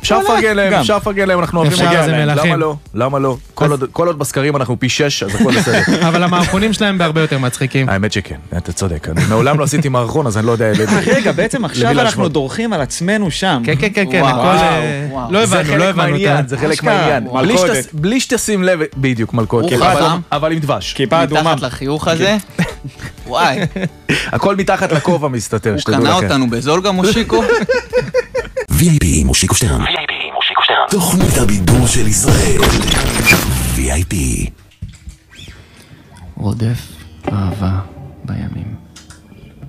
אפשר לפרגן להם, אנחנו אוהבים להם. למה לא? למה לא? כל עוד בסקרים אנחנו פי 6, אז הכל בסדר. אבל המערכונים שלהם בהרבה יותר מצחיקים. האמת שכן, אתה צודק. אני מעולם לא עשיתי מערכון, אז אני לא יודע... רגע, בעצם עכשיו אנחנו דורכים על עצמנו שם. כן, כן, כן, לא הבנו. זה חלק מהעניין. בלי שתשים לב, בדיוק, מלכות. אבל עם דבש. כיפה אדומה. מתחת לחיוך הזה. וואי. הכל מתחת לכובע מסתתר. הוא קנה אותנו בזול גם מושיקו. VIP מושיקו שטרן. תוכנית הבידור של ישראל. VIP. רודף אהבה בימים.